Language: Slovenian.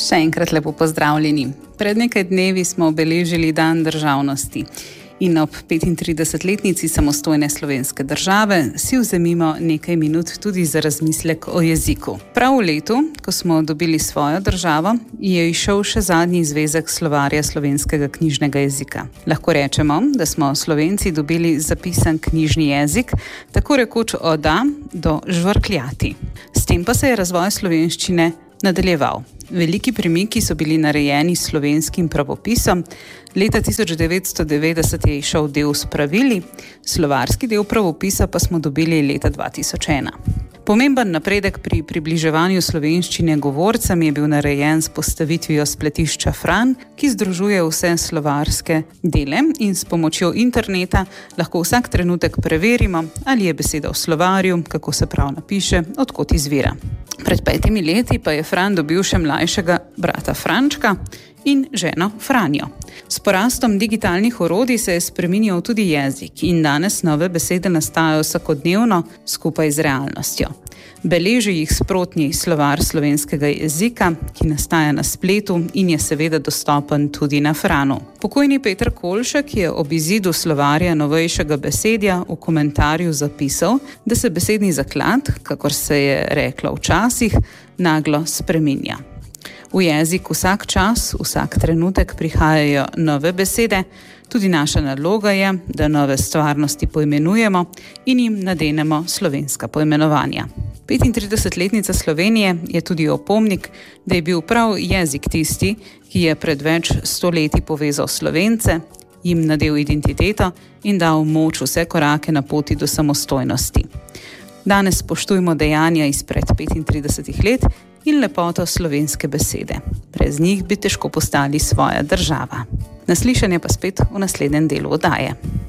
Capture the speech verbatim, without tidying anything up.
Še enkrat lepo pozdravljeni. Pred nekaj dnevi smo obeležili Dan državnosti in ob petintridesetletnici samostojne slovenske države si vzemimo nekaj minut tudi za razmislek o jeziku. Prav v letu, ko smo dobili svojo državo, je izšel še zadnji zvezek slovarja slovenskega knjižnega jezika. Lahko rečemo, da smo Slovenci dobili zapisan knjižni jezik, tako rekoč od A do žvrkljati. S tem pa se je razvoj slovenščine nadaljeval. Veliki premiki so bili narejeni s slovenskim pravopisom. Leta tisoč devetsto devetdeset je izšel del s pravili, slovarski del pravopisa pa smo dobili leta dva tisoč ena. Pomemben napredek pri približevanju slovenščine govorcem je bil narejen s postavitvijo spletišča Fran, ki združuje vse slovarske dele in s pomočjo interneta lahko vsak trenutek preverimo, ali je beseda v slovarju, kako se prav napiše, od kod izvira. Pred petimi leti pa je Fran dobil še mlajšega brata Frančka in ženo Franjo. S porastom digitalnih orodij se je spreminjal tudi jezik in danes nove besede nastajajo vsakodnevno skupaj z realnostjo. Beleži jih sprotni slovar slovenskega jezika, ki nastaja na spletu in je seveda dostopen tudi na Franu. Pokojni Peter Kolšek je ob izidu slovarja novejšega besedja v komentarju zapisal, da se besedni zaklad, kakor se je reklo včasih, naglo spreminja. V jezik vsak čas, vsak trenutek prihajajo nove besede, tudi naša naloga je, da nove stvarnosti poimenujemo in jim nadenemo slovenska poimenovanja. petintridesetletnica Slovenije je tudi opomnik, da je bil prav jezik tisti, ki je pred več stoletji povezal Slovence, jim nadel identiteto in dal moč vse korake na poti do samostojnosti. Danes spoštujmo dejanja izpred petintridesetih let in lepoto slovenske besede. Brez njih bi težko postali svoja država. Naslišanje pa spet v naslednjem delu oddaje.